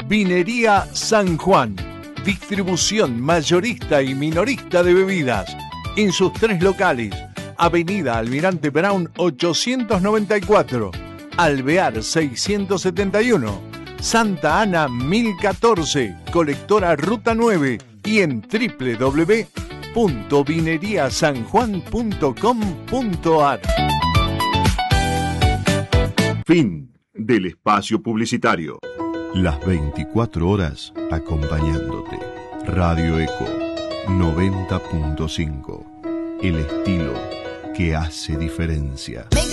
Vinería San Juan. Distribución mayorista y minorista de bebidas. En sus 3 locales. Avenida Almirante Brown 894. Alvear 671. Santa Ana 1014. Colectora Ruta 9. Y en www.vineriasanjuan.com.ar. Fin del espacio publicitario. Las 24 horas acompañándote. Radio Eco 90.5. El estilo que hace diferencia.